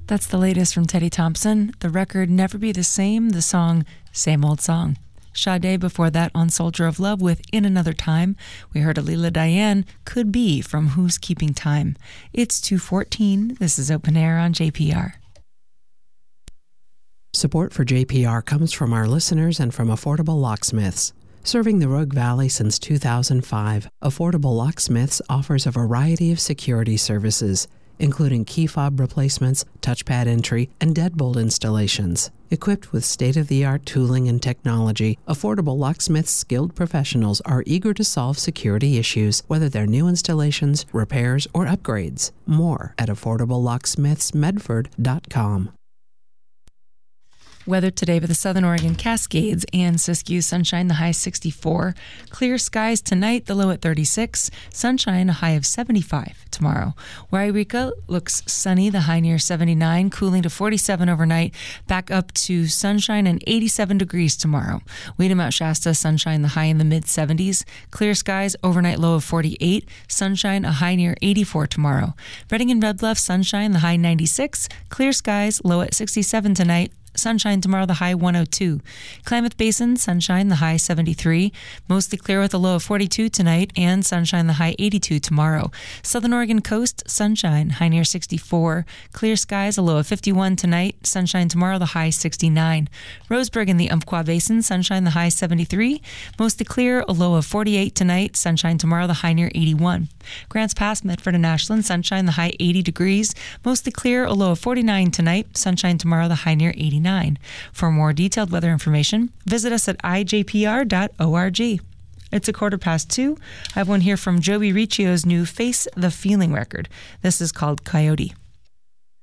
That's the latest from Teddy Thompson. The record Never Be the Same, the song Same Old Song. Sade before that on Soldier of Love with In Another Time. We heard Alila Diane, Could Be from Who's Keeping Time. It's 2:14. This is Open Air on JPR. Support for JPR comes from our listeners and from Affordable Locksmiths. Serving the Rogue Valley since 2005, Affordable Locksmiths offers a variety of security services, including key fob replacements, touchpad entry, and deadbolt installations. Equipped with state-of-the-art tooling and technology, Affordable Locksmiths' skilled professionals are eager to solve security issues, whether they're new installations, repairs, or upgrades. More at AffordableLocksmithsMedford.com. Weather today by the Southern Oregon Cascades and Siskiyou. Sunshine, the high 64. Clear skies tonight, the low at 36. Sunshine, a high of 75 tomorrow. Wairika looks sunny, the high near 79. Cooling to 47 overnight. Back up to sunshine and 87 degrees tomorrow. Weedham, Mount Shasta, sunshine, the high in the mid-70s. Clear skies, overnight low of 48. Sunshine, a high near 84 tomorrow. Redding and Red Bluff, sunshine, the high 96. Clear skies, low at 67 tonight. Sunshine tomorrow, the high 102. Klamath Basin, sunshine, the high 73. Mostly clear with a low of 42 tonight, and sunshine, the high 82 tomorrow. Southern Oregon coast, sunshine, high near 64. Clear skies, a low of 51 tonight. Sunshine tomorrow, the high 69. Roseburg in the Umpqua Basin, sunshine, the high 73. Mostly clear, a low of 48 tonight. Sunshine tomorrow, the high near 81. Grants Pass, Medford and Ashland, sunshine, the high 80 degrees. Mostly clear, a low of 49 tonight. Sunshine tomorrow, the high near 89. For more detailed weather information, visit us at ijpr.org. It's 2:15. I have one here from Joey Riccio's new Face the Feeling record. This is called Coyote.